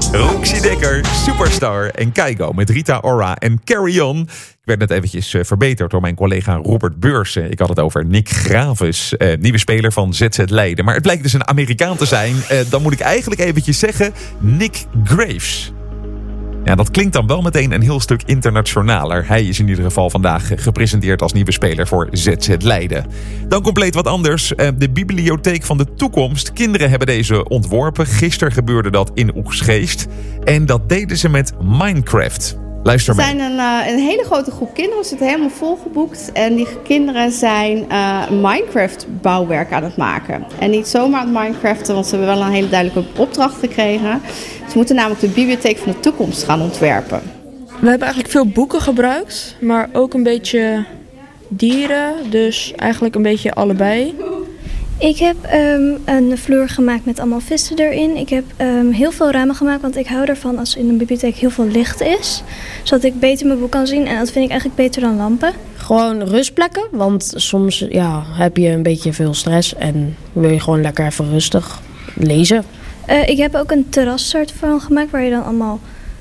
Roxy Dekker, Superstar en Keigo met Rita Ora en Carry On. Ik werd net eventjes verbeterd door mijn collega Robert Beursen. Ik had het over Nick Graves, nieuwe speler van ZZ Leiden. Maar het blijkt dus een Amerikaan te zijn. Dan moet ik eigenlijk eventjes zeggen Nick Graves. Ja, dat klinkt dan wel meteen een heel stuk internationaler. Hij is in ieder geval vandaag gepresenteerd als nieuwe speler voor ZZ Leiden. Dan compleet wat anders. De bibliotheek van de toekomst. Kinderen hebben deze ontworpen. Gisteren gebeurde dat in Oegstgeest. En dat deden ze met Minecraft. Luister mee. We zijn een hele grote groep kinderen. We zitten helemaal volgeboekt. En die kinderen zijn Minecraft bouwwerk aan het maken. En niet zomaar aan het Minecraften, want ze hebben wel een hele duidelijke opdracht gekregen. Ze moeten namelijk de bibliotheek van de toekomst gaan ontwerpen. We hebben eigenlijk veel boeken gebruikt, maar ook een beetje dieren. Dus eigenlijk een beetje allebei. Ik heb een vloer gemaakt met allemaal vissen erin. Ik heb heel veel ramen gemaakt, want ik hou ervan als in een bibliotheek heel veel licht is. Zodat ik beter mijn boek kan zien en dat vind ik eigenlijk beter dan lampen. Gewoon rustplekken, want soms heb je een beetje veel stress en wil je gewoon lekker even rustig lezen. Ik heb ook een terras soort van gemaakt waar je dan allemaal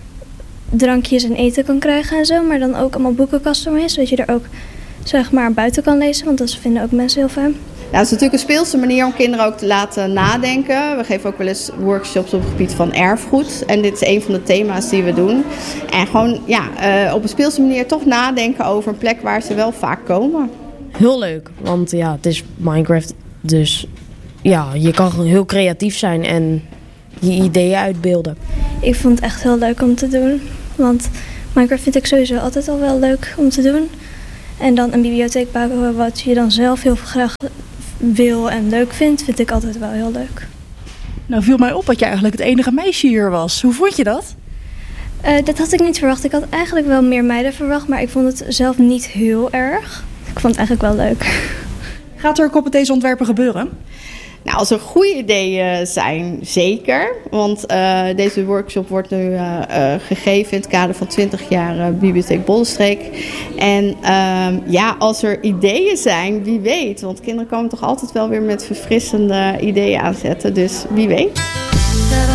drankjes en eten kan krijgen en zo. Maar dan ook allemaal boekenkasten omheen, zodat je er ook zeg maar buiten kan lezen, want dat vinden ook mensen heel fijn. Ja, het is natuurlijk een speelse manier om kinderen ook te laten nadenken. We geven ook wel eens workshops op het gebied van erfgoed. En dit is een van de thema's die we doen. En gewoon op een speelse manier toch nadenken over een plek waar ze wel vaak komen. Heel leuk, want het is Minecraft. Dus je kan heel creatief zijn en je ideeën uitbeelden. Ik vond het echt heel leuk om te doen. Want Minecraft vind ik sowieso altijd al wel leuk om te doen. En dan een bibliotheek bouwen wat je dan zelf heel graag wil en leuk vindt, vind ik altijd wel heel leuk. Nou viel mij op dat je eigenlijk het enige meisje hier was. Hoe vond je dat? Dat had ik niet verwacht. Ik had eigenlijk wel meer meiden verwacht, maar ik vond het zelf niet heel erg. Ik vond het eigenlijk wel leuk. Gaat er ook op met deze ontwerpen gebeuren? Nou, als er goede ideeën zijn, zeker. Want deze workshop wordt nu gegeven in het kader van 20 jaar Bibliotheek Bollenstreek. En als er ideeën zijn, wie weet. Want kinderen komen toch altijd wel weer met verfrissende ideeën aanzetten. Dus wie weet.